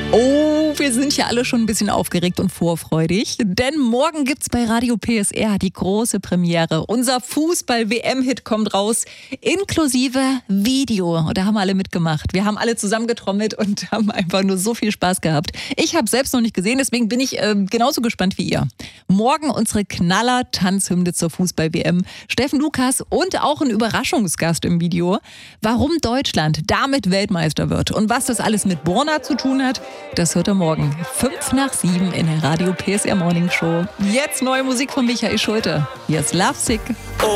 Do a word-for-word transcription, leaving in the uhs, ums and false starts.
Oh, wir sind ja alle schon ein bisschen aufgeregt und vorfreudig, denn morgen gibt's bei Radio P S R die große Premiere. Unser Fußball-W M-Hit kommt raus, inklusive Video. Und da haben alle mitgemacht. Wir haben alle zusammengetrommelt und haben einfach nur so viel Spaß gehabt. Ich habe selbst noch nicht gesehen, deswegen bin ich äh, genauso gespannt wie ihr. Morgen unsere Knaller-Tanzhymne zur Fußball-W M. Steffen Lukas und auch ein Überraschungsgast im Video. Warum Deutschland damit Weltmeister wird und was das alles mit Borna zu tun hat, das hört ihr morgen. Fünf nach sieben in der Radio P S R Morning Show. Jetzt neue Musik von Michael Schulte. Hier ist Lovesick.